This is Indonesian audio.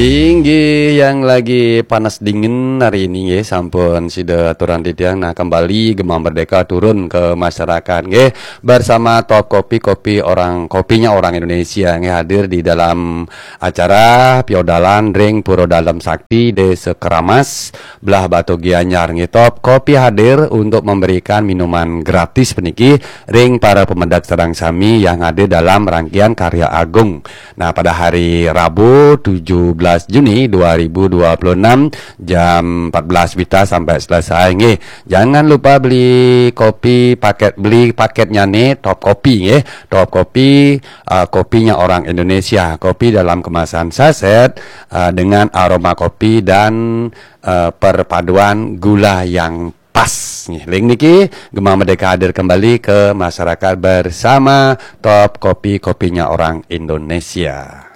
Tinggi yang lagi panas dingin hari ini ya, sampun sida aturan tidiang. Nah, kembali Gema Merdeka turun ke masyarakat nggih bersama Top Kopi, kopinya orang Indonesia nggih, hadir di dalam acara Piodalan Ring Puro Dalem Sakti Desa Keramas belah Batu Gianyar nggih. Top Kopi hadir untuk memberikan minuman gratis peniki ring para pemendak Serang Sami yang hadir dalam rangkaian karya agung. Nah, pada hari Rabu 17 Juni 2026 jam 14 Wita sampai selesai nggih. Jangan lupa beli paketnya nih Top Kopi nggih. Top Kopi kopinya orang Indonesia. Kopi dalam kemasan saset dengan aroma kopi dan perpaduan gula yang pas nih. Link niki Gema Merdeka hadir kembali ke masyarakat bersama Top Kopi, kopinya orang Indonesia.